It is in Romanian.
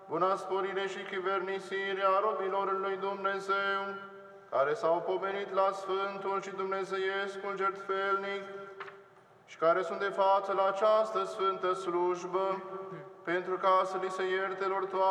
Buna sporire și chivernisirea robilor lui Dumnezeu, care s-au pomenit la Sfântul și Dumnezeiescul jertfelnic și care sunt de față la această sfântă slujbă, pentru ca să li se ierte lor toate